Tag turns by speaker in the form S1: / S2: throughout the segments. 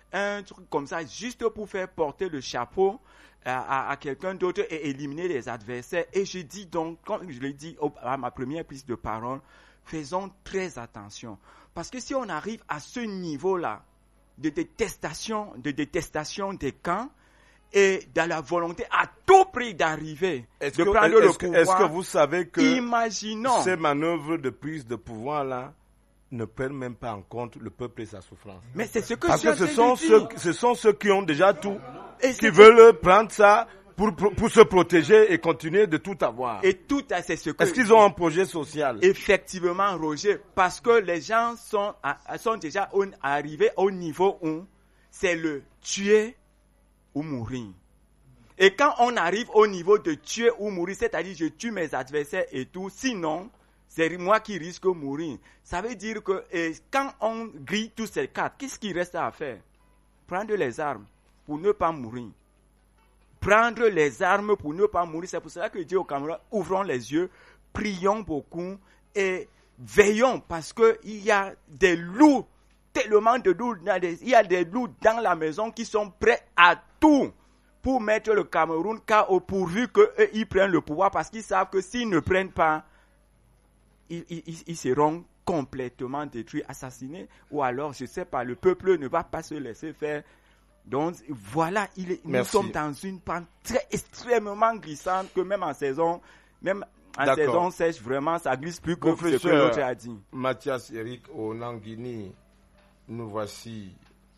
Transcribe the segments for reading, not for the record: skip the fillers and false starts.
S1: un truc comme ça, juste pour faire porter le chapeau à quelqu'un d'autre et éliminer les adversaires. Et je dis donc, comme je l'ai dit à ma première prise de parole, faisons très attention. Parce que si on arrive à ce niveau-là de détestation des camps, et dans la volonté à tout prix d'arriver, de prendre le pouvoir.
S2: Est-ce que vous savez que
S1: imaginons
S2: ces manœuvres de prise de pouvoir-là ne prennent même pas en compte le peuple et sa souffrance?
S1: Mais c'est ce que
S2: Parce que ce sont ceux qui ont déjà tout,
S1: et
S2: qui veulent prendre ça pour se protéger et continuer de tout avoir.
S1: Et tout à c'est ce que...
S2: Est-ce qu'ils ont un projet social?
S1: Effectivement, Roger, parce que les gens sont déjà arrivés au niveau où c'est le tuer ou mourir. Et quand on arrive au niveau de tuer ou mourir, c'est-à-dire je tue mes adversaires et tout, sinon c'est moi qui risque de mourir. Ça veut dire que quand on grille tous ces quatre, qu'est-ce qu'il reste à faire? Prendre les armes pour ne pas mourir. Prendre les armes pour ne pas mourir. C'est pour cela que je dis aux Camerounais, ouvrons les yeux, prions beaucoup et veillons parce qu'il y a des loups, tellement de loups, il y a des loups dans la maison qui sont prêts à tout pour mettre le Cameroun KO pourvu qu'ils prennent le pouvoir parce qu'ils savent que s'ils ne prennent pas, ils seront complètement détruits, assassinés, ou alors, je ne sais pas, le peuple ne va pas se laisser faire. Donc, voilà, nous sommes dans une pente extrêmement glissante que même en saison sèche, vraiment, ça glisse plus que ce que l'autre a dit.
S2: Mathias Eric Onanguini, nous voici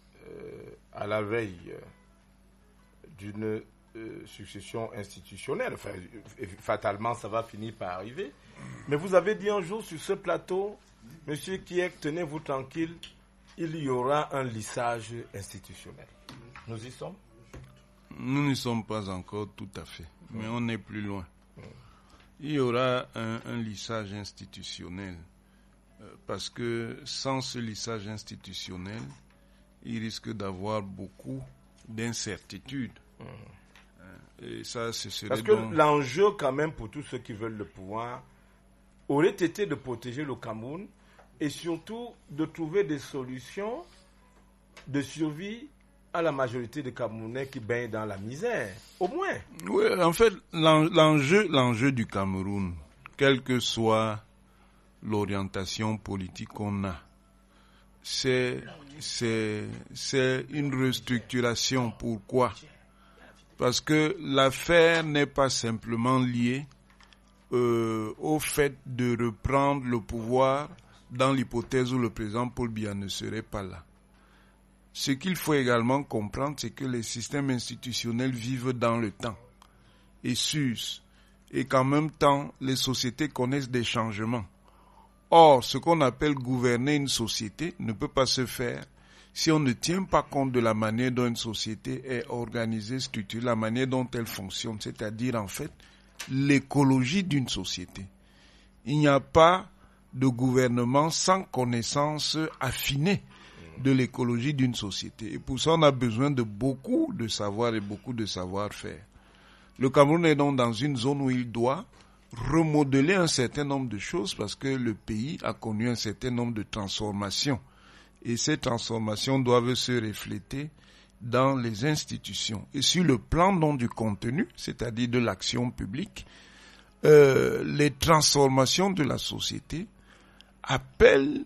S2: à la veille d'une succession institutionnelle. Enfin, fatalement, ça va finir par arriver. Mais vous avez dit un jour sur ce plateau, Monsieur Kiek, tenez-vous tranquille, il y aura un lissage institutionnel. Nous y sommes?
S3: Nous n'y sommes pas encore tout à fait, mais on est plus loin. Il y aura un lissage institutionnel, parce que sans ce lissage institutionnel, il risque d'avoir beaucoup d'incertitudes. Et ça,
S2: parce que l'enjeu quand même pour tous ceux qui veulent le pouvoir aurait été de protéger le Cameroun et surtout de trouver des solutions de survie à la majorité des Camerounais qui baignent dans la misère, au moins.
S3: Oui, en fait, l'enjeu du Cameroun, quelle que soit l'orientation politique qu'on a, c'est une restructuration. Pourquoi? Parce que l'affaire n'est pas simplement liée au fait de reprendre le pouvoir dans l'hypothèse où le président Paul Biya ne serait pas là. Ce qu'il faut également comprendre, c'est que les systèmes institutionnels vivent dans le temps et s'usent, et qu'en même temps, les sociétés connaissent des changements. Or, ce qu'on appelle gouverner une société ne peut pas se faire si on ne tient pas compte de la manière dont une société est organisée, structurée, la manière dont elle fonctionne, c'est-à-dire en fait l'écologie d'une société. Il n'y a pas de gouvernement sans connaissance affinée de l'écologie d'une société. Et pour ça, on a besoin de beaucoup de savoir et beaucoup de savoir-faire. Le Cameroun est donc dans une zone où il doit remodeler un certain nombre de choses parce que le pays a connu un certain nombre de transformations. Et ces transformations doivent se refléter dans les institutions. Et sur le plan donc du contenu, c'est-à-dire de l'action publique, les transformations de la société appellent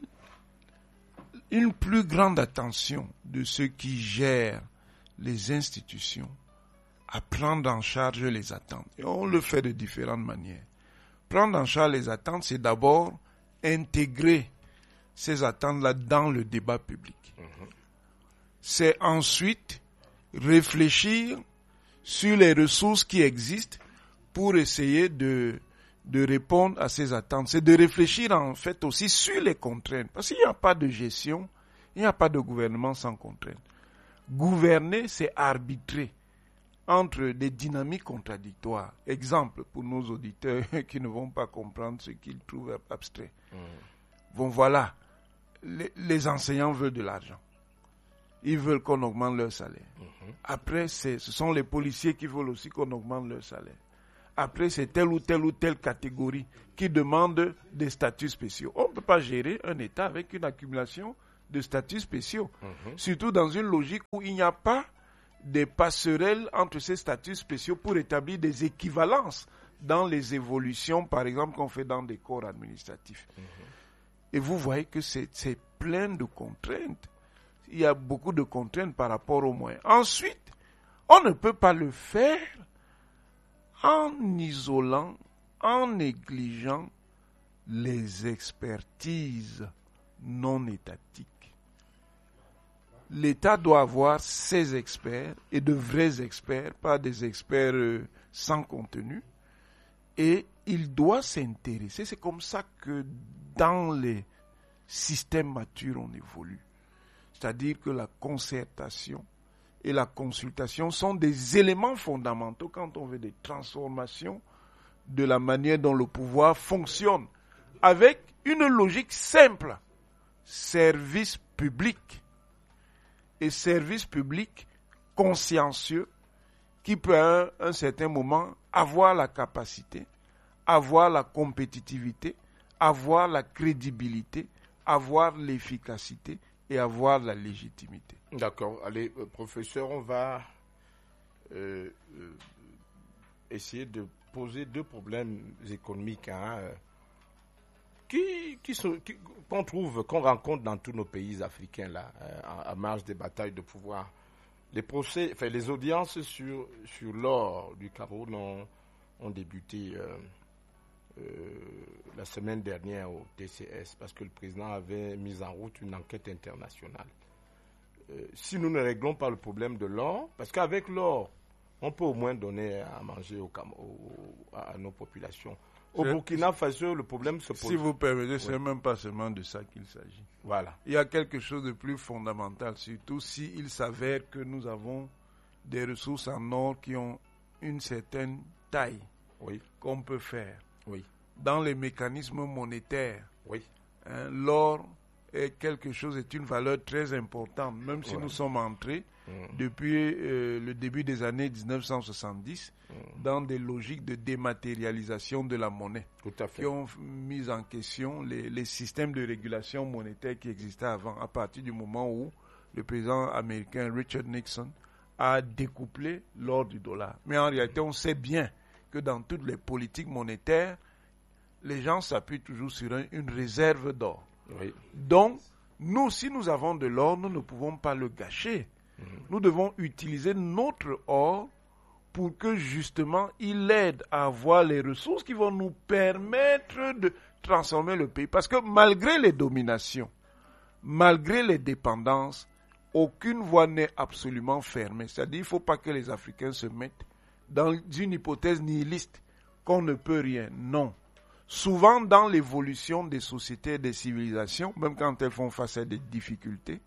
S3: une plus grande attention de ceux qui gèrent les institutions à prendre en charge les attentes. Et on le fait de différentes manières. Prendre en charge les attentes, c'est d'abord intégrer ces attentes-là dans le débat public. C'est ensuite réfléchir sur les ressources qui existent pour essayer de répondre à ces attentes. C'est de réfléchir en fait aussi sur les contraintes. Parce qu'il n'y a pas de gestion, il n'y a pas de gouvernement sans contraintes. Gouverner, c'est arbitrer entre des dynamiques contradictoires. Exemple, pour nos auditeurs qui ne vont pas comprendre ce qu'ils trouvent abstrait. Bon, voilà, les enseignants veulent de l'argent. Ils veulent qu'on augmente leur salaire. Après, ce sont les policiers qui veulent aussi qu'on augmente leur salaire. Après, c'est telle ou telle catégorie qui demande des statuts spéciaux. On ne peut pas gérer un État avec une accumulation de statuts spéciaux. Surtout dans une logique où il n'y a pas des passerelles entre ces statuts spéciaux pour établir des équivalences dans les évolutions, par exemple, qu'on fait dans des corps administratifs. Et vous voyez que c'est plein de contraintes. Il y a beaucoup de contraintes par rapport aux moyens. Ensuite, on ne peut pas le faire en isolant, en négligeant les expertises non étatiques. L'État doit avoir ses experts, et de vrais experts, pas des experts sans contenu, et il doit s'intéresser. C'est comme ça que dans les systèmes matures, on évolue. C'est-à-dire que la concertation et la consultation sont des éléments fondamentaux quand on veut des transformations de la manière dont le pouvoir fonctionne, avec une logique simple, service public, et service public consciencieux qui peut à un certain moment avoir la capacité, avoir la compétitivité, avoir la crédibilité, avoir l'efficacité et avoir la légitimité.
S2: D'accord. Allez, professeur, on va essayer de poser deux problèmes économiques qu'on rencontre dans tous nos pays africains là, en marge des batailles de pouvoir. Les audiences sur l'or du Cameroun ont débuté la semaine dernière au TCS parce que le président avait mis en route une enquête internationale. Si nous ne réglons pas le problème de l'or, parce qu'avec l'or, on peut au moins donner à manger à nos populations. Au Burkina Faso, le problème se pose.
S3: Si vous permettez, ce n'est même pas seulement de ça qu'il s'agit.
S2: Voilà.
S3: Il y a quelque chose de plus fondamental, surtout s'il s'avère que nous avons des ressources en or qui ont une certaine taille qu'on peut faire. Dans les mécanismes monétaires, l'or est une valeur très importante, même si nous sommes entrés depuis le début des années 1970 dans des logiques de dématérialisation de la monnaie qui ont mis en question les systèmes de régulation monétaire qui existaient avant, à partir du moment où le président américain Richard Nixon a découplé l'or du dollar. Mais en réalité, on sait bien que dans toutes les politiques monétaires, les gens s'appuient toujours sur une réserve d'or. Donc, nous, si nous avons de l'or, nous ne pouvons pas le gâcher. Nous devons utiliser notre or pour que justement il aide à avoir les ressources qui vont nous permettre de transformer le pays. Parce que malgré les dominations, malgré les dépendances, aucune voie n'est absolument fermée. C'est-à-dire qu'il ne faut pas que les Africains se mettent dans une hypothèse nihiliste qu'on ne peut rien. Non. Souvent, dans l'évolution des sociétés et des civilisations, même quand elles font face à des difficultés,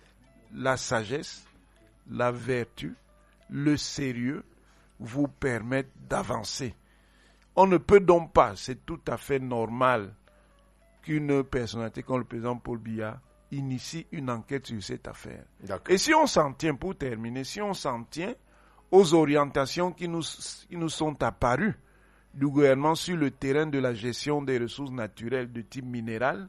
S3: la sagesse, la vertu, le sérieux vous permettent d'avancer. On ne peut donc pas, c'est tout à fait normal qu'une personnalité comme le président Paul Biya initie une enquête sur cette affaire. Et si on s'en tient, pour terminer, si on s'en tient aux orientations qui nous sont apparues du gouvernement sur le terrain de la gestion des ressources naturelles de type minéral,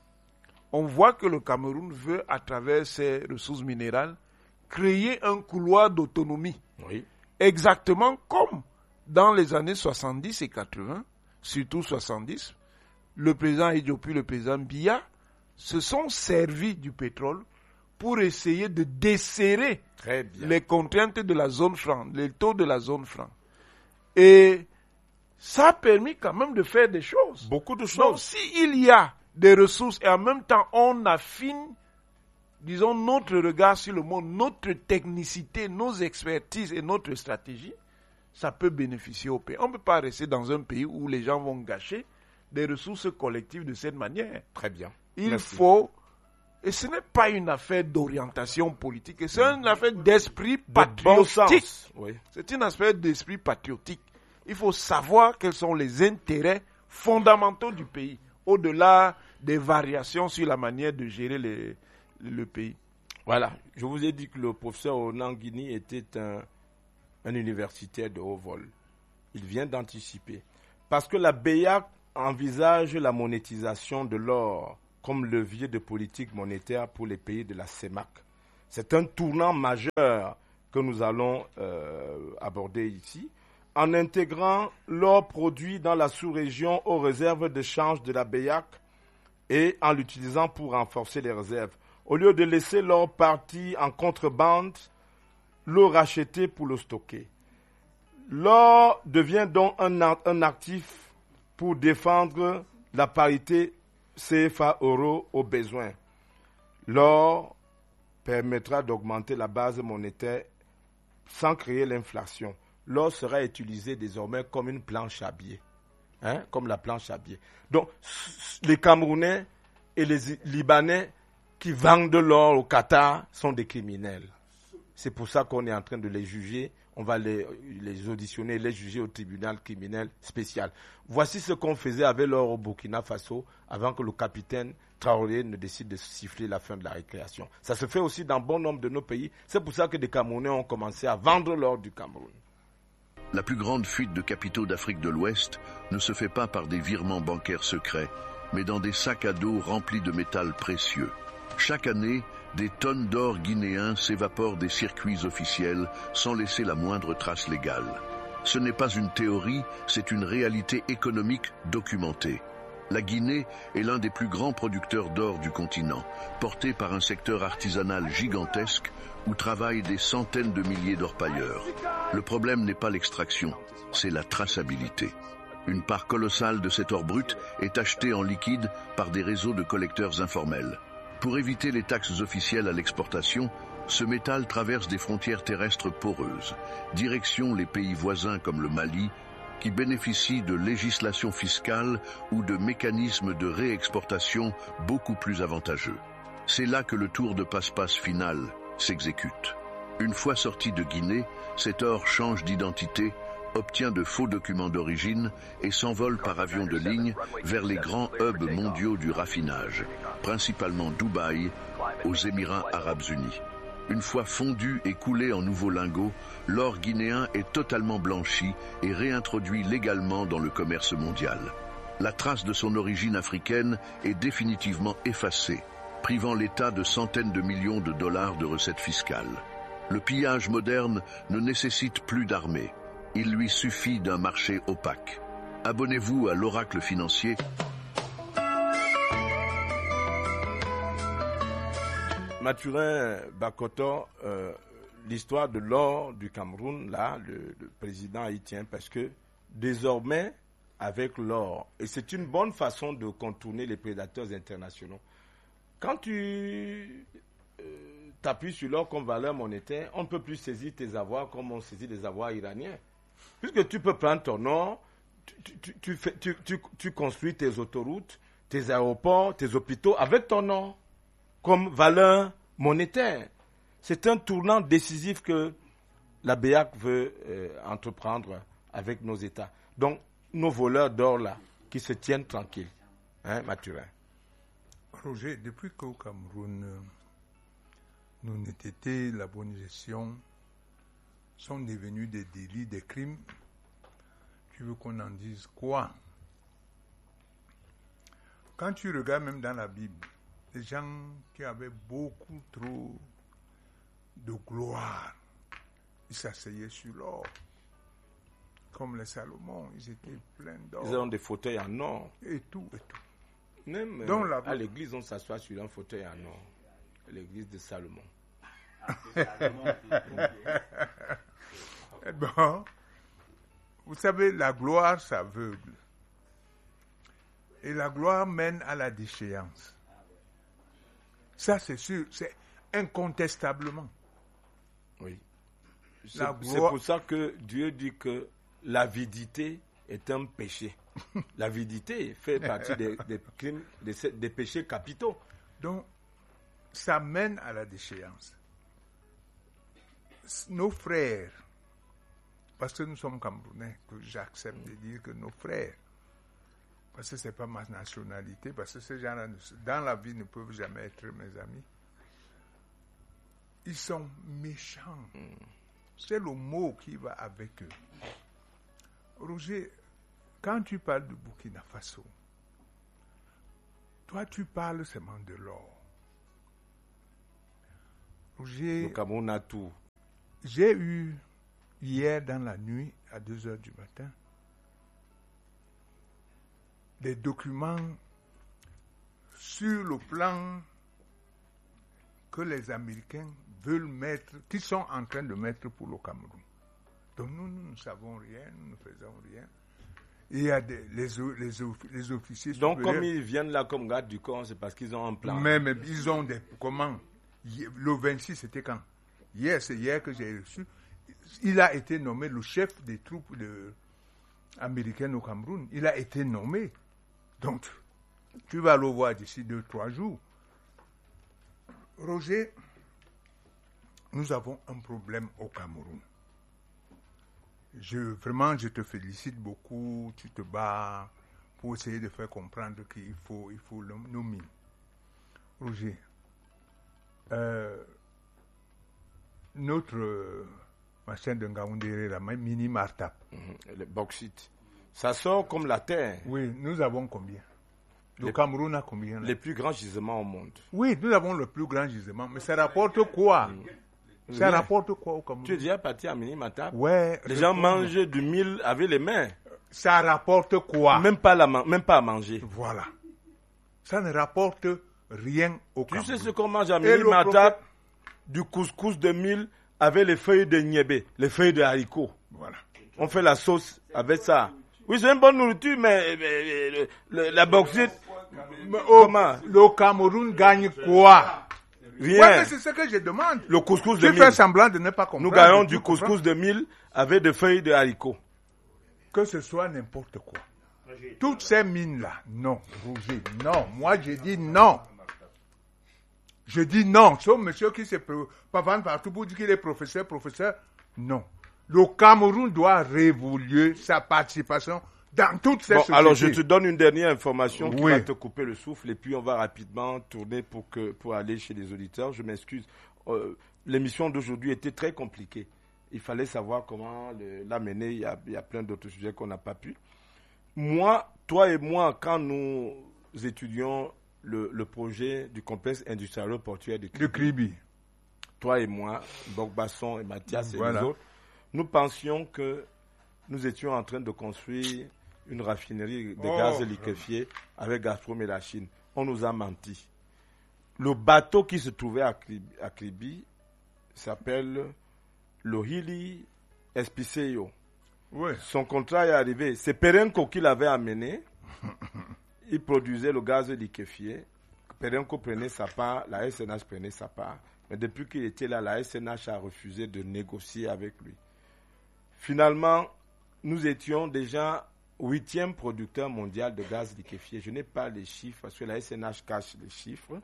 S3: on voit que le Cameroun veut, à travers ses ressources minérales, créer un couloir d'autonomie. Exactement comme dans les années 70 et 80, surtout 70, le président Idjopi, le président Biya, se sont servis du pétrole pour essayer de desserrer les contraintes de la zone franc, les taux de la zone franc. Et ça a permis quand même de faire des choses.
S2: Beaucoup de choses.
S3: Donc, s'il y a des ressources et en même temps on affine, disons, notre regard sur le monde, notre technicité, nos expertises et notre stratégie, ça peut bénéficier au pays. On ne peut pas rester dans un pays où les gens vont gâcher des ressources collectives de cette manière.
S2: Très bien.
S3: Il faut, et ce n'est pas une affaire d'orientation politique, c'est une affaire d'esprit patriotique. C'est une affaire d'esprit patriotique. Il faut savoir quels sont les intérêts fondamentaux du pays, au-delà des variations sur la manière de gérer le pays.
S2: Voilà, je vous ai dit que le professeur Onanguini était un universitaire de haut vol. Il vient d'anticiper. Parce que la BEA envisage la monétisation de l'or comme levier de politique monétaire pour les pays de la CEMAC. C'est un tournant majeur que nous allons aborder ici, en intégrant l'or produit dans la sous-région aux réserves de change de la BEAC et en l'utilisant pour renforcer les réserves. Au lieu de laisser l'or parti en contrebande, l'or racheté pour le stocker. L'or devient donc un actif pour défendre la parité CFA-euro aux besoins. L'or permettra d'augmenter la base monétaire sans créer l'inflation. L'or sera utilisé désormais comme une planche à billets, comme la planche à billets. Donc, les Camerounais et les Libanais qui vendent de l'or au Qatar sont des criminels. C'est pour ça qu'on est en train de les juger. On va les auditionner, les juger au tribunal criminel spécial. Voici ce qu'on faisait avec l'or au Burkina Faso avant que le capitaine Traoré ne décide de siffler la fin de la récréation. Ça se fait aussi dans bon nombre de nos pays. C'est pour ça que des Camerounais ont commencé à vendre l'or du Cameroun.
S4: La plus grande fuite de capitaux d'Afrique de l'Ouest ne se fait pas par des virements bancaires secrets, mais dans des sacs à dos remplis de métal précieux. Chaque année, des tonnes d'or guinéen s'évaporent des circuits officiels sans laisser la moindre trace légale. Ce n'est pas une théorie, c'est une réalité économique documentée. La Guinée est l'un des plus grands producteurs d'or du continent, porté par un secteur artisanal gigantesque où travaillent des centaines de milliers d'orpailleurs. Le problème n'est pas l'extraction, c'est la traçabilité. Une part colossale de cet or brut est achetée en liquide par des réseaux de collecteurs informels. Pour éviter les taxes officielles à l'exportation, ce métal traverse des frontières terrestres poreuses, direction les pays voisins comme le Mali, qui bénéficient de législations fiscales ou de mécanismes de réexportation beaucoup plus avantageux. C'est là que le tour de passe-passe final s'exécute. Une fois sorti de Guinée, cet or change d'identité, obtient de faux documents d'origine et s'envole par avion de ligne vers les grands hubs mondiaux du raffinage, principalement Dubaï, aux Émirats arabes unis. Une fois fondu et coulé en nouveaux lingots, l'or guinéen est totalement blanchi et réintroduit légalement dans le commerce mondial. La trace de son origine africaine est définitivement effacée, privant l'État de centaines de millions de dollars de recettes fiscales. Le pillage moderne ne nécessite plus d'armée. Il lui suffit d'un marché opaque. Abonnez-vous à l'Oracle financier.
S2: Mathurin Bakoto, l'histoire de l'or du Cameroun, là, le président y tient parce que désormais, avec l'or, et c'est une bonne façon de contourner les prédateurs internationaux, quand tu t'appuies sur l'or comme valeur monétaire, on ne peut plus saisir tes avoirs comme on saisit les avoirs iraniens. Puisque tu peux prendre ton or, tu construis tes autoroutes, tes aéroports, tes hôpitaux avec ton or comme valeur monétaire. C'est un tournant décisif que la BEAC veut entreprendre avec nos États. Donc, nos voleurs d'or là, qui se tiennent tranquilles. Hein, Mathurin?
S3: Roger, depuis qu'au Cameroun, l'honnêteté, la bonne gestion sont devenus des délits, des crimes, tu veux qu'on en dise quoi? Quand tu regardes même dans la Bible, les gens qui avaient beaucoup trop de gloire, ils s'asseyaient sur l'or. Comme les Salomon, ils étaient pleins d'or.
S2: Ils ont des fauteuils en or.
S3: Et tout, et tout.
S2: Même à l'église, on s'assoit sur un fauteuil en or. L'église de Salomon.
S3: Bon, vous savez, la gloire s'aveugle. Et la gloire mène à la déchéance. Ça, c'est sûr, c'est incontestablement.
S2: Oui. C'est pour ça que Dieu dit que l'avidité est un péché. L'avidité fait partie des crimes, des péchés capitaux.
S3: Donc, ça mène à la déchéance. Nos frères, parce que nous sommes Camerounais, que j'accepte de dire que nos frères, parce que ce n'est pas ma nationalité, parce que ces gens-là, dans la vie, ne peuvent jamais être mes amis, ils sont méchants. C'est le mot qui va avec eux. Roger, quand tu parles de Burkina Faso,
S5: Toi, tu parles seulement de l'or.
S2: Le Cameroun a tout.
S5: J'ai eu, hier dans la nuit, à 2h du matin, des documents sur le plan que les Américains veulent mettre, qu'ils sont en train de mettre pour le Cameroun. Donc nous ne savons rien, nous ne faisons rien. Il y a les officiers
S2: Donc
S5: supérieurs.
S2: comme ils viennent là comme garde du corps, c'est parce qu'ils ont un plan.
S5: Mais ils ont des... Comment? Le 26, c'était quand? Hier, c'est hier que j'ai reçu. Il a été nommé le chef des troupes américaines au Cameroun. Il a été nommé. Donc, tu vas le voir d'ici 2-3 jours. Roger, nous avons un problème au Cameroun. Vraiment, je te félicite beaucoup. Tu te bats pour essayer de faire comprendre qu'il faut nos mines. Roger, notre machin de Ngaoundéré, la mini Martap.
S2: Le bauxite. Ça sort comme la terre.
S5: Oui, nous avons combien? Le Cameroun a combien là?
S2: Les plus grands gisements au monde.
S5: Oui, nous avons le plus grand gisement, mais ça rapporte quoi? Ça rapporte quoi au Cameroun?
S2: Tu es déjà parti à Mini Matap?
S5: Ouais.
S2: Les gens mangent du mil avec les mains.
S5: Ça rapporte quoi?
S2: Même pas à manger.
S5: Voilà. Ça ne rapporte rien au Cameroun.
S2: Tu sais ce qu'on mange à Mini Matap? Du couscous de mil avec les feuilles de niébé, les feuilles de haricots.
S5: Voilà.
S2: On fait la sauce avec ça. Oui, c'est une bonne nourriture, mais la bauxite... Comment?
S5: Le Cameroun gagne quoi?
S2: Rien.
S5: Ouais, mais c'est ce que je demande.
S2: Le couscous de mil.
S5: Tu fais semblant de ne pas comprendre.
S2: Nous gagnons du couscous de mil avec des feuilles de haricots.
S5: Que ce soit n'importe quoi. Toutes ces mines-là, non. Roger, non. Moi, je dis non. Je dis non. Ce monsieur qui se pavane partout pour dire qu'il est professeur, non. Le Cameroun doit révoluer sa participation dans toutes ces sociétés.
S2: Alors, je te donne une dernière information qui va te couper le souffle et puis on va rapidement tourner pour aller chez les auditeurs. Je m'excuse. L'émission d'aujourd'hui était très compliquée. Il fallait savoir comment l'amener. Il y a plein d'autres sujets qu'on n'a pas pu. Moi, toi et moi, quand nous étudions le projet du complexe industriel portuaire de Kribi, toi et moi, Bogbasson et Mathias et les autres, nous pensions que nous étions en train de construire une raffinerie de gaz liquéfié avec Gazprom et la Chine. On nous a menti. Le bateau qui se trouvait à Kribi s'appelle le Hili Espiseyo.
S5: Oui.
S2: Son contrat est arrivé. C'est Perenco qui l'avait amené. Il produisait le gaz liquéfié. Perenco prenait sa part, la SNH prenait sa part. Mais depuis qu'il était là, la SNH a refusé de négocier avec lui. Finalement, nous étions déjà 8e producteur mondial de gaz liquéfié. Je n'ai pas les chiffres parce que la SNH cache les chiffres.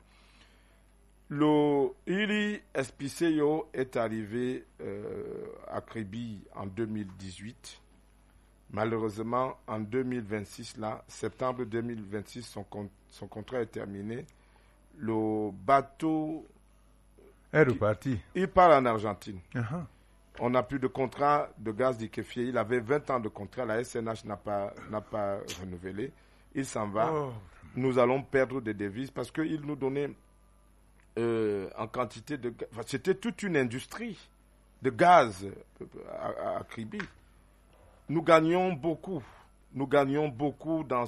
S2: Le Hili Espiseyo est arrivé à Kribi en 2018. Malheureusement, en 2026, là, septembre 2026, son contrat est terminé. Le bateau
S5: est reparti.
S2: Il part en Argentine.
S5: Uh-huh.
S2: On n'a plus de contrat de gaz liquéfié. Il avait 20 ans de contrat. La SNH n'a pas renouvelé. Il s'en va. Nous allons perdre des devises parce qu'il nous donnait en quantité de gaz. C'était toute une industrie de gaz à Kribi. Nous gagnions beaucoup. Nous gagnions beaucoup dans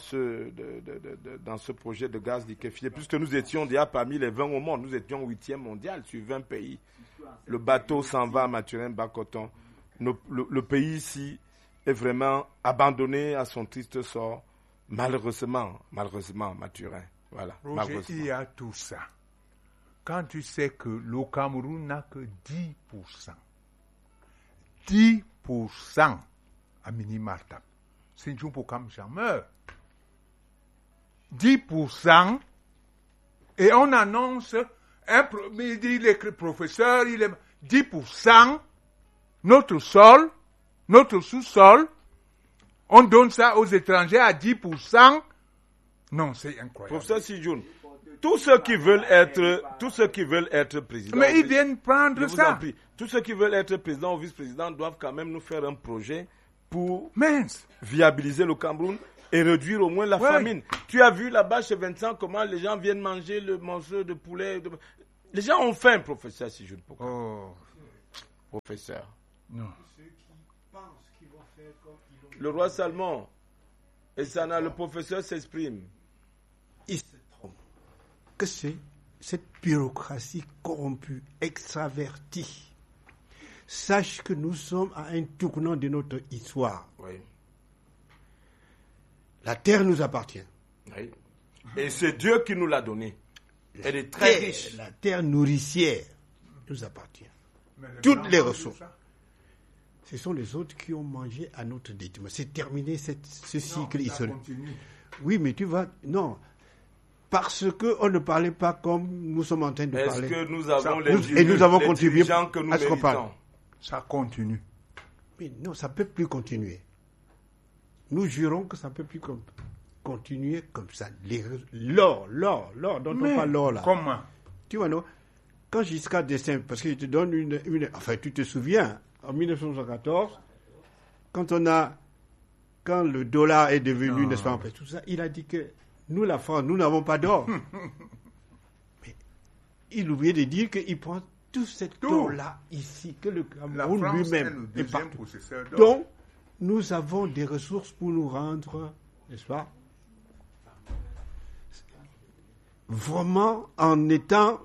S2: ce projet de gaz liquéfié, puisque nous étions déjà parmi les 20 au monde. Nous étions 8e mondial sur 20 pays. Le bateau s'en va à Mathurin-Bacoton. Le pays ici est vraiment abandonné à son triste sort. Malheureusement, Mathurin. Voilà.
S5: Roger, il y a tout ça. Quand tu sais que le Cameroun n'a que 10%. 10% à Mini-Martap. C'est une pour comme j'en meurs. 10%. Et on annonce, il dit les professeurs, il est 10%, notre sol, notre sous-sol, on donne ça aux étrangers à 10%. Non, c'est incroyable.
S2: Professeur Sidjoun, tous ceux qui veulent être président.
S5: Mais ils viennent prendre ça.
S2: Tous ceux qui veulent être président ou vice-président doivent quand même nous faire un projet pour viabiliser le Cameroun. et réduire au moins la famine. Tu as vu là-bas chez Vincent comment les gens viennent manger le morceau de poulet. Les gens ont faim, professeur, si je ne peux pas.
S5: Oh.
S2: Professeur.
S5: Non.
S2: Le roi Salomon, et Sana, le professeur s'exprime.
S6: Il se trompe que c'est cette bureaucratie corrompue, extravertie. Sache que nous sommes à un tournant de notre histoire.
S2: Oui.
S6: La terre nous appartient.
S2: Oui. Et c'est Dieu qui nous l'a donnée. Elle est très riche.
S6: La terre nourricière nous appartient. Toutes les ressources. Ce sont les autres qui ont mangé à notre détriment. C'est terminé ce cycle historique. Oui, mais tu vas... Non. Parce qu'on ne parlait pas comme nous sommes en train de parler.
S2: Est-ce que nous avons
S6: et nous avons contribué
S2: que nous
S6: à ce qu'on parle.
S5: Ça continue.
S6: Mais non, ça ne peut plus continuer. Nous jurons que ça ne peut plus continuer comme ça. L'or dont on parle l'or là.
S5: Comment?
S6: Tu vois, non? Quand Giscard d'Estaing, parce qu'il te donne une... Enfin, tu te souviens, en 1914, quand le dollar est devenu, n'est-ce pas, tout ça, il a dit que nous, la France, nous n'avons pas d'or. Mais il oubliait de dire qu'il prend tout cet or-là ici, que le Cameroun lui-même est partout. Donc, nous avons des ressources pour nous rendre, n'est-ce pas, vraiment en étant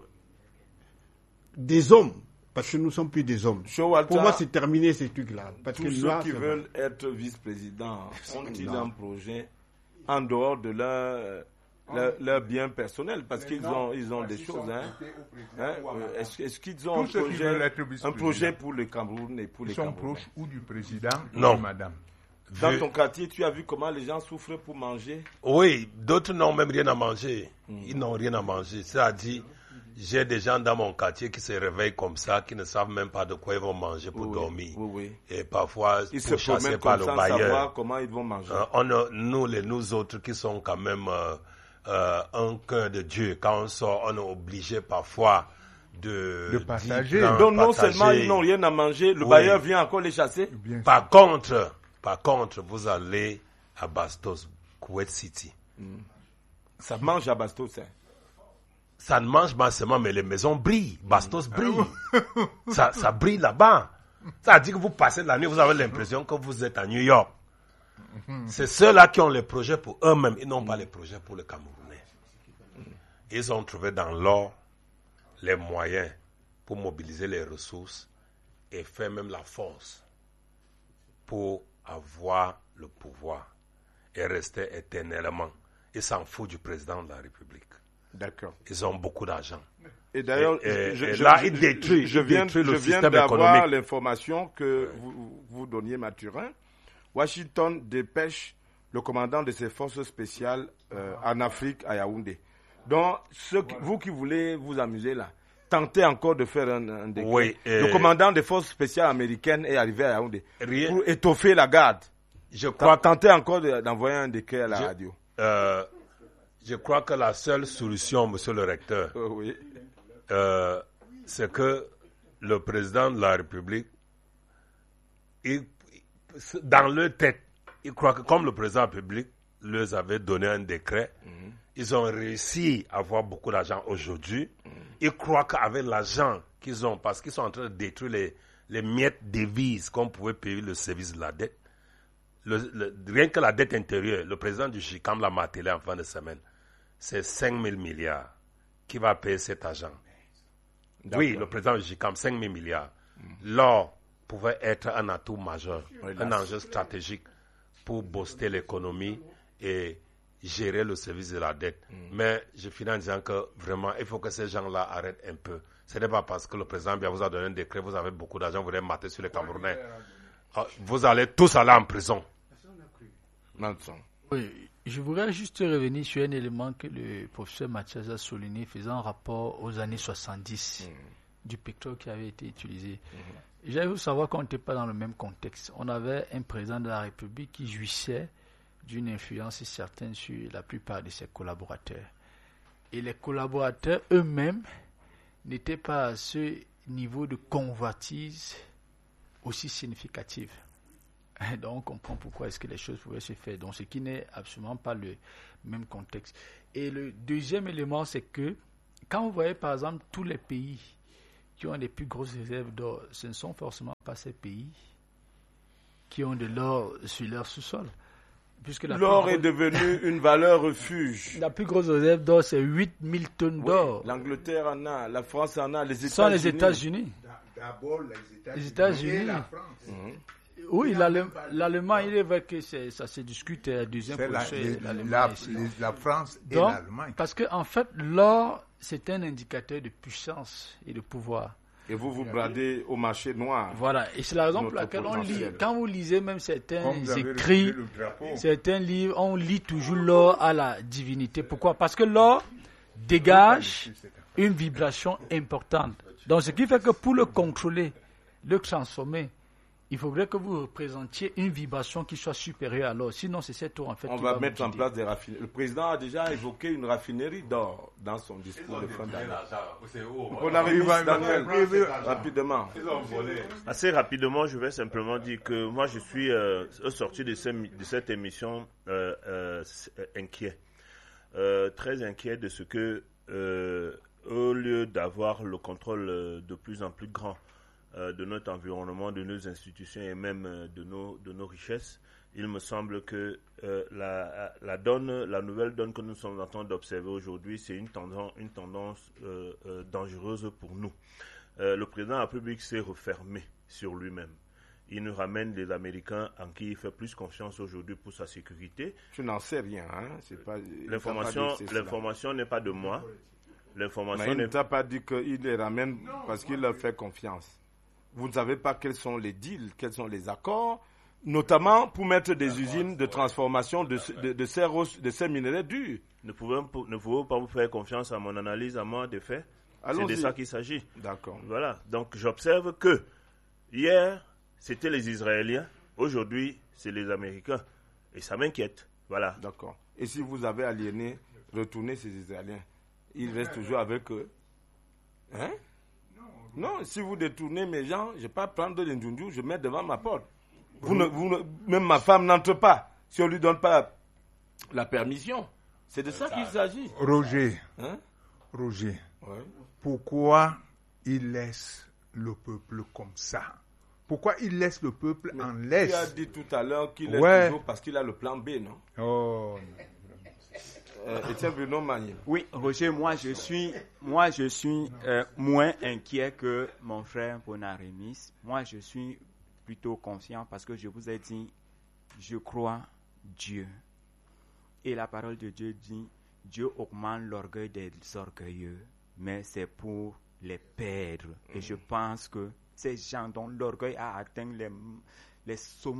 S6: des hommes. Parce que nous ne sommes plus des hommes. Pour moi, c'est terminé ces trucs-là. Parce
S2: tous ceux qui veulent être vice-présidents ont-ils un projet en dehors de leur bien personnel? Parce qu'ils ont des choses. Est-ce qu'ils ont un projet pour le Cameroun et pour les Camerounais?
S5: Ils sont proches ou du président
S7: ou
S5: de madame?
S2: Dans ton quartier, tu as vu comment les gens souffrent pour manger?
S7: Oui, d'autres n'ont même rien à manger. Ils n'ont rien à manger. C'est-à-dire, j'ai des gens dans mon quartier qui se réveillent comme ça, qui ne savent même pas de quoi ils vont manger pour dormir.
S2: Oui.
S7: Et parfois,
S2: ils
S7: pour
S2: se
S7: chasser
S2: promènent
S7: par
S2: comme
S7: le
S2: ça,
S7: bailleur.
S2: Savoir comment ils vont manger.
S7: Nous autres qui sommes quand même un cœur de Dieu, quand on sort, on est obligé parfois de
S5: partager.
S2: Donc non seulement ils n'ont rien à manger, le bailleur vient encore les chasser.
S7: Par contre, vous allez à Bastos, Kuwait City.
S2: Ça mange à Bastos, hein.
S7: Ça ne mange pas seulement, mais les maisons brillent. Bastos brille. ça brille là-bas. Ça veut dire que vous passez la nuit, vous avez l'impression que vous êtes à New York. C'est ceux-là qui ont les projets pour eux-mêmes. Ils n'ont pas les projets pour les Camerounais. Ils ont trouvé dans l'or les moyens pour mobiliser les ressources et faire même la force pour avoir le pouvoir et rester éternellement. Ils s'en foutent du président de la République.
S2: D'accord.
S7: Ils ont beaucoup d'argent.
S2: Et d'ailleurs,
S7: je viens
S2: d'avoir l'information que vous donniez, Mathurin. Washington dépêche le commandant de ses forces spéciales en Afrique, à Yaoundé. Donc, vous qui voulez vous amuser là, tentez encore de faire un décret.
S7: Oui,
S2: le commandant des forces spéciales américaines est arrivé à Yaoundé pour étoffer la garde.
S7: Je crois
S2: tentez encore d'envoyer un décret à la radio.
S7: Je crois que la seule solution, monsieur le recteur, c'est que le président de la République, dans leur tête, il croit que comme le président de la République leur avait donné un décret, ils ont réussi à avoir beaucoup d'argent aujourd'hui. Ils croient qu'avec l'argent qu'ils ont, parce qu'ils sont en train de détruire les miettes devises qu'on pouvait payer le service de la dette, rien que la dette intérieure, le président du GICAM l'a martelé en fin de semaine. C'est 5 000 milliards qui va payer cet argent. Oui, le président du GICAM, 5 000 milliards. L'or pouvait être un atout majeur, un enjeu stratégique pour booster l'économie et gérer le service de la dette. Mais je finis en disant que vraiment, il faut que ces gens-là arrêtent un peu. Ce n'est pas parce que le président vous a donné un décret, vous avez beaucoup d'argent, vous allez mater sur les Camerounais. Vous allez tous aller en prison.
S8: Oui, je voudrais juste revenir sur un élément que le professeur Mathias a souligné faisant rapport aux années 70 du pétrole qui avait été utilisé. J'avais voulu savoir qu'on n'était pas dans le même contexte. On avait un président de la République qui jouissait d'une influence certaine sur la plupart de ses collaborateurs. Et les collaborateurs eux-mêmes n'étaient pas à ce niveau de convoitise aussi significatif. Donc on comprend pourquoi est-ce que les choses pouvaient se faire. Donc ce qui n'est absolument pas le même contexte. Et le deuxième élément, c'est que quand vous voyez par exemple tous les pays qui ont les plus grosses réserves d'or, ce ne sont forcément pas ces pays qui ont de l'or sur leur sous-sol. Puisque
S2: l'or est devenu une valeur refuge.
S8: La plus grosse réserve d'or, c'est 8000 tonnes d'or.
S2: L'Angleterre en a, la France en a, les États-Unis.
S8: Ce sont les États-Unis.
S5: D'abord
S8: les États-Unis.
S5: Et la France.
S8: Oui, l'Allemagne, il est vrai que ça se discute à la deuxième position.
S5: La France et
S8: donc,
S5: l'Allemagne.
S8: Parce que en fait, l'or, c'est un indicateur de puissance et de pouvoir.
S2: Et vous bradez au marché noir.
S8: Voilà, et c'est la raison pour laquelle on lit, quand vous lisez même certains écrits, certains livres, on lit toujours l'or à la divinité. Pourquoi? Parce que l'or dégage une vibration importante. Donc ce qui fait que pour le contrôler, le transformer, il faudrait que vous représentiez une vibration qui soit supérieure à l'or. Sinon, c'est cette eau en fait.
S2: On va mettre en place des raffineries. Le président a déjà évoqué une raffinerie d'or dans son discours de fin d'année. On avait mis Daniel, rapidement.
S9: Assez rapidement, je vais simplement dire que moi, je suis sorti de cette émission inquiet. Très inquiet de ce que, au lieu d'avoir le contrôle de plus en plus grand de notre environnement, de nos institutions et même de nos richesses, il me semble que la nouvelle donne que nous sommes en train d'observer aujourd'hui, c'est une tendance dangereuse pour nous. Le président de la République s'est refermé sur lui-même. Il nous ramène les Américains en qui il fait plus confiance aujourd'hui pour sa sécurité.
S2: Tu n'en sais rien, hein? C'est pas,
S9: l'information n'est pas de moi.
S2: Mais il ne t'a pas dit qu'il les ramène parce qu'il leur fait confiance. Vous ne savez pas quels sont les deals, quels sont les accords, notamment pour mettre des usines de transformation de ces minerais durs.
S9: Ne pouvez-vous pas vous faire confiance à mon analyse, à moi, des faits? C'est de ça qu'il s'agit.
S2: D'accord.
S9: Voilà. Donc, j'observe que hier, c'était les Israéliens. Aujourd'hui, c'est les Américains. Et ça m'inquiète. Voilà.
S2: D'accord. Et si vous avez aliéné, retourné ces Israéliens, ils restent toujours avec eux? Hein? Non, si vous détournez mes gens, je ne vais pas prendre de l'indjunju, je mets devant ma porte. Même ma femme n'entre pas, si on ne lui donne pas la permission. C'est de ça qu'il s'agit.
S5: Roger,
S2: ouais.
S5: Pourquoi il laisse le peuple comme ça? Pourquoi il laisse le peuple en laisse?
S2: Tu as dit tout à l'heure qu'il est toujours parce qu'il a le plan B, non?
S5: Oh.
S2: Etienne Bruno Magny.
S1: Oui, Roger, moi je suis moins inquiet que mon frère Bonarémis. Moi je suis plutôt confiant parce que je vous ai dit, je crois Dieu. Et la parole de Dieu dit, Dieu augmente l'orgueil des orgueilleux, mais c'est pour les perdre. Et je pense que ces gens dont l'orgueil a atteint les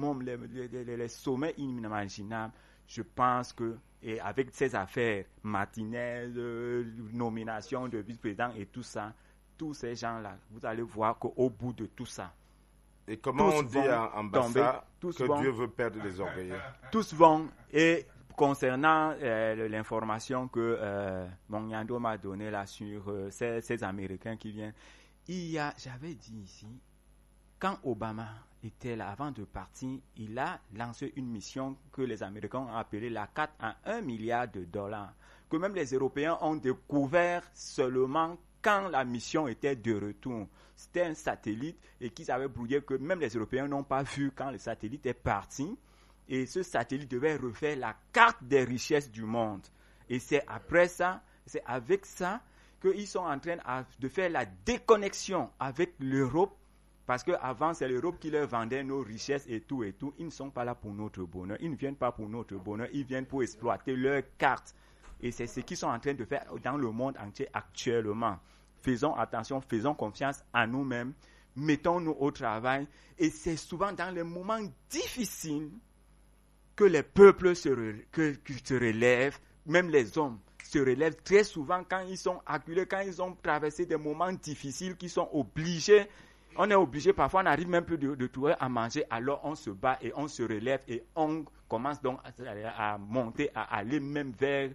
S1: sommets inimaginables, je pense que, et avec ces affaires matinales, nomination de vice-président et tout ça, tous ces gens-là, vous allez voir qu'au bout de tout ça,
S2: et comment on dit en Bassa que Dieu veut perdre les orgueilleux?
S1: Tous vont, et concernant l'information que Monyando m'a donnée là sur ces Américains qui viennent, j'avais dit ici, quand Obama était là, avant de partir, il a lancé une mission que les Américains ont appelée la 4 à 1 milliard de dollars, que même les Européens ont découvert seulement quand la mission était de retour. C'était un satellite et qu'ils avaient brouillé que même les Européens n'ont pas vu quand le satellite est parti. Et ce satellite devait refaire la carte des richesses du monde. Et c'est après ça, c'est avec ça qu'ils sont en train de faire la déconnexion avec l'Europe. Parce qu'avant, c'est l'Europe qui leur vendait nos richesses et tout et tout. Ils ne sont pas là pour notre bonheur. Ils ne viennent pas pour notre bonheur. Ils viennent pour exploiter leurs cartes. Et c'est ce qu'ils sont en train de faire dans le monde entier actuellement. Faisons attention, faisons confiance à nous-mêmes. Mettons-nous au travail. Et c'est souvent dans les moments difficiles que les peuples se relèvent, même les hommes se relèvent très souvent quand ils sont acculés, quand ils ont traversé des moments difficiles, qu'ils sont obligés. On est obligé, parfois on n'arrive même plus de trouver à manger, alors on se bat et on se relève et on commence donc à monter, à aller même vers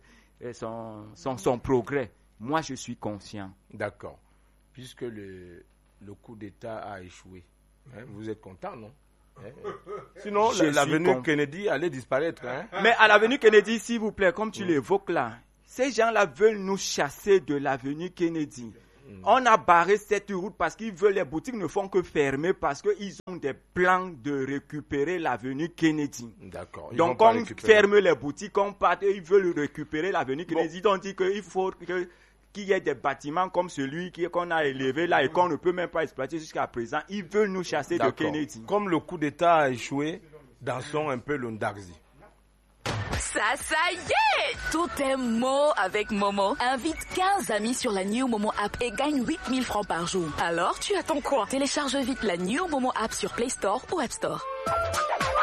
S1: son progrès. Moi, je suis conscient.
S2: D'accord. Puisque le coup d'État a échoué, hein, vous êtes content, non? Sinon,
S1: Je
S2: l'avenue
S1: suis
S2: Kennedy allait disparaître. Hein?
S1: Mais à l'avenue Kennedy, s'il vous plaît, comme tu l'évoques là, ces gens-là veulent nous chasser de l'avenue Kennedy. On a barré cette route parce qu'ils veulent, les boutiques ne font que fermer parce qu'ils ont des plans de récupérer l'avenue Kennedy.
S2: D'accord.
S1: Donc on ferme les boutiques, on part et ils veulent récupérer l'avenue Kennedy. Bon. On dit qu'il faut qu'il y ait des bâtiments comme celui qu'on a élevé là et qu'on ne peut même pas exploiter jusqu'à présent. Ils veulent nous chasser de Kennedy.
S2: Comme le coup d'État a échoué, dansons un peu le Ndagzi.
S10: Ça y est! Tout est Mo avec Momo. Invite 15 amis sur la New Momo app et gagne 8000 francs par jour. Alors, tu attends quoi? Télécharge vite la New Momo app sur Play Store ou App Store.